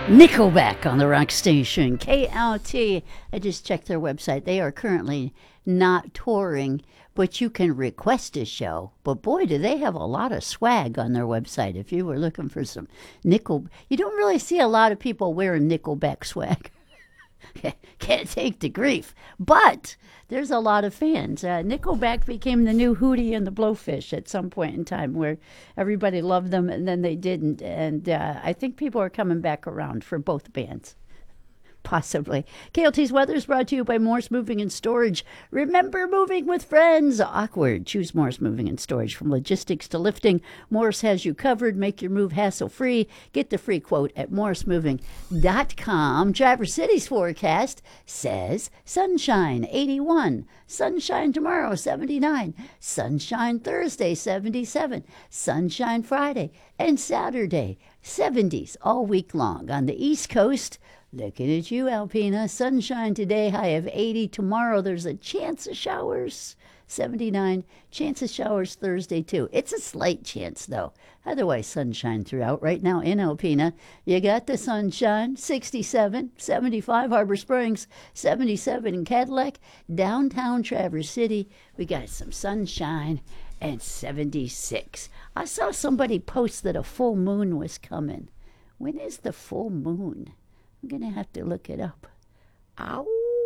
Nickelback on the rock station KLT. I just checked their website. They are currently not touring, but you can request a show. But boy, do they have a lot of swag on their website. If you were looking for some you don't really see a lot of people wearing Nickelback swag. Can't take the grief. But there's a lot of fans. Nickelback became the new Hootie and the Blowfish at some point in time, where everybody loved them and then they didn't. And I think people are coming back around for both bands. Possibly. KLT's weather is brought to you by Morse Moving and Storage. Remember moving with friends. Awkward. Choose Morse Moving and Storage. From logistics to lifting, Morse has you covered. Make your move hassle-free. Get the free quote at morsemoving.com. Traverse City's forecast says sunshine, 81. Sunshine tomorrow, 79. Sunshine Thursday, 77. Sunshine Friday and Saturday, 70s all week long. On the East Coast, looking at you, Alpena. Sunshine today, high of 80. Tomorrow, there's a chance of showers, 79. Chance of showers Thursday, too. It's a slight chance, though. Otherwise, sunshine throughout. Right now in Alpena, you got the sunshine, 67. 75, Harbor Springs, 77 in Cadillac. Downtown Traverse City, we got some sunshine and 76. I saw somebody post that a full moon was coming. When is the full moon? I'm going to have to look it up. Ow.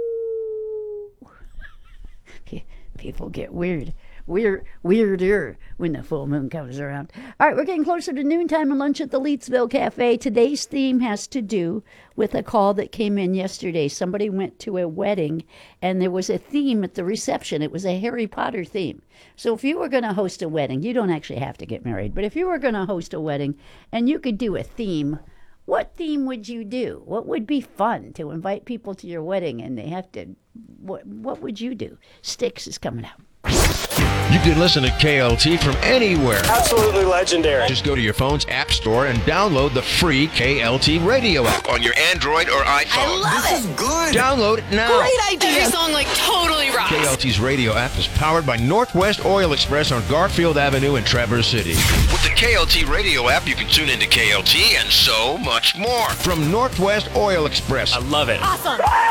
People get weirder when the full moon comes around. All right, we're getting closer to noontime and lunch at the Leetsville Cafe. Today's theme has to do with a call that came in yesterday. Somebody went to a wedding, and there was a theme at the reception. It was a Harry Potter theme. So if you were going to host a wedding, you don't actually have to get married, but if you were going to host a wedding and you could do a theme, what theme would you do? What would be fun to invite people to your wedding and they have to, what would you do? Styx is coming out. You can listen to KLT from anywhere. Absolutely legendary. Just go to your phone's app store and download the free KLT radio app on your Android or iPhone. This is good. Download it now. Great idea. Every song totally rocks. KLT's radio app is powered by Northwest Oil Express on Garfield Avenue in Traverse City. With the KLT radio app, you can tune into KLT and so much more. From Northwest Oil Express. I love it. Awesome.